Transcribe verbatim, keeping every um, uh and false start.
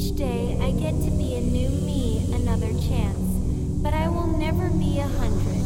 Each day I get to be a new me, another chance. But I will never be a hundred.